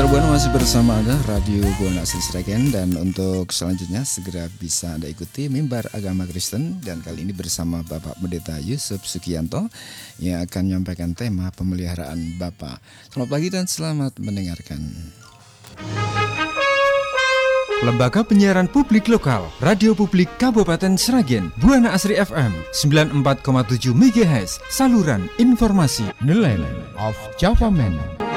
Buana masih bersama Anda Radio Buana Asri Sragen, dan untuk selanjutnya segera bisa Anda ikuti Mimbar Agama Kristen, dan kali ini bersama Bapak Pendeta Yusuf Sukianto yang akan menyampaikan tema pemeliharaan Bapa. Selamat pagi dan selamat mendengarkan. Lembaga Penyiaran Publik Lokal Radio Publik Kabupaten Sragen, Buana Asri FM 94,7 MHz, saluran informasi Nelayan of Java Man.